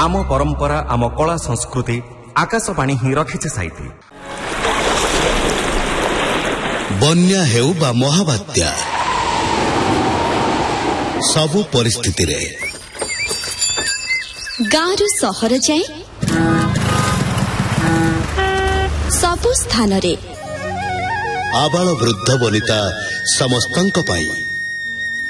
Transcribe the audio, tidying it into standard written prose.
आम परंपरा आम कला संस्कृति आकाशवाणी ही रखिছে साइती। बन्या हेउ बा महाबात्या सबु परिस्थिति रे गाँरु सहर जाए सबु स्थान रे आबाल वृद्ध वनिता समस्तंक पाई